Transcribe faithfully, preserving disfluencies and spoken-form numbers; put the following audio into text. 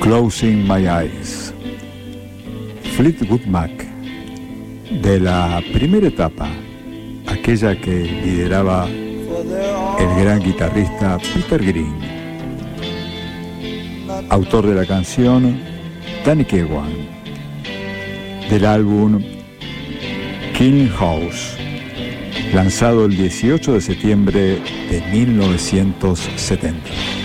Closing My Eyes. Fleetwood Mac, de la primera etapa, aquella que lideraba el gran guitarrista Peter Green, autor de la canción Danny Kewan, del álbum Killing House, lanzado el dieciocho de septiembre de mil novecientos setenta.